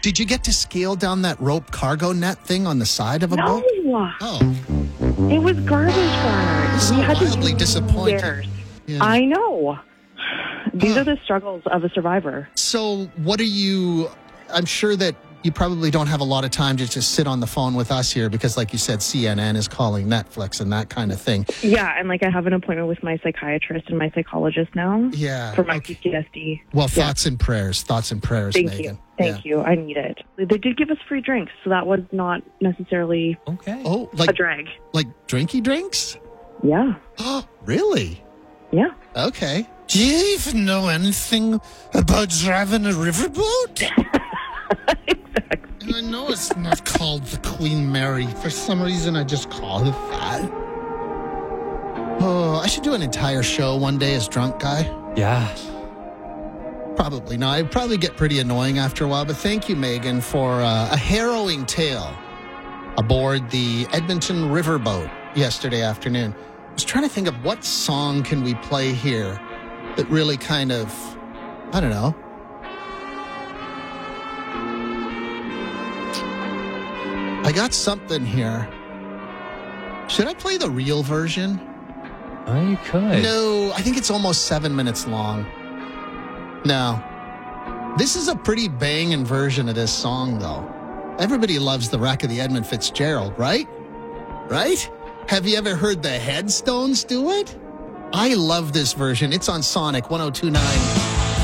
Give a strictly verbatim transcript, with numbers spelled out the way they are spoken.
Did you get to scale down that rope cargo net thing on the side of a No, boat? Oh, it was garbage guard. so We had to wildly use disappointing. stairs. Yeah. I know. These Huh. are the struggles of a survivor. So what are you, I'm sure that you probably don't have a lot of time to just sit on the phone with us here because like you said, C N N is calling Netflix and that kind of thing. Yeah, and like I have an appointment with my psychiatrist and my psychologist now Yeah. for my okay. P T S D. Well, Yeah. thoughts and prayers, thoughts and prayers, Thank Megan. you. Thank Yeah. you. I need it. They did give us free drinks, so that was not necessarily Okay. Oh, a like, drag. like drinky drinks? Yeah. Oh, really? Yeah. Okay. Do you even know anything about driving a riverboat? Exactly. And I know it's not called the Queen Mary. For some reason, I just call it that. Oh, I should do an entire show one day as drunk guy. Yeah. Probably not. I'd probably get pretty annoying after a while. But thank you, Megan, for uh, a harrowing tale aboard the Edmonton Riverboat yesterday afternoon. I was trying to think of what song can we play here that really kind of, I don't know. I got something here. Should I play the real version? Oh, you could. No, I think it's almost seven minutes long. No. This is a pretty banging version of this song, though. Everybody loves the Wreck of the Edmund Fitzgerald, right? Right? Have you ever heard the Headstones do it? I love this version. It's on Sonic one oh two point nine.